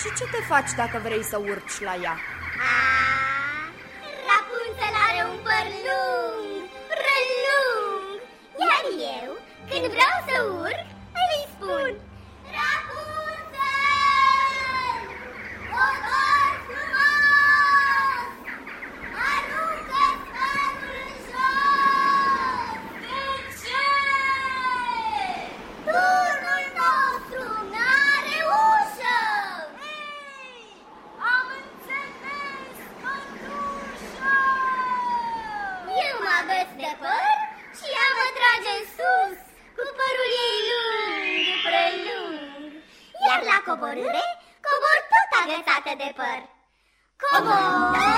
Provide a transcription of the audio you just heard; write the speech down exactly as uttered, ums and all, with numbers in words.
Și ce te faci dacă vrei să urci la ea? Ah, Rapunzel are un păr lung, prelung. Iar eu, când vreau să urc, îi spun: Rapunzel, cobor frumos, aruncă-ți părul în jos. De ce? Turnul nostru n-are ușă. Ei, am înțeles, mătușă. Eu mă agăț de păr și ea mă trage în sus cu părul ei lung, prelung. Iar la coborâre, cobor tot agățată de păr. Cobor!